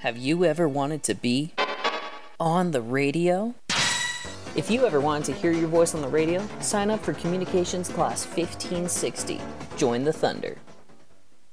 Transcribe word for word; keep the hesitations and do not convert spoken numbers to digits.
Have you ever wanted to be on the radio? If you ever wanted to hear your voice on the radio, sign up for Communications Class fifteen sixty. Join the Thunder.